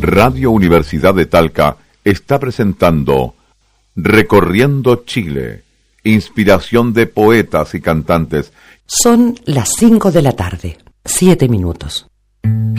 Radio Universidad de Talca está presentando Recorriendo Chile, inspiración de poetas y cantantes. Son las 5 de la tarde, 7 minutos.